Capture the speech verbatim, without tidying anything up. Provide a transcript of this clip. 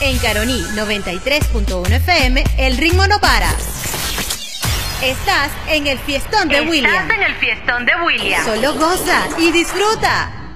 En Caroní noventa y tres punto uno F M, el ritmo no para. Estás en el fiestón de Estás William. en el fiestón de William. Solo goza y disfruta.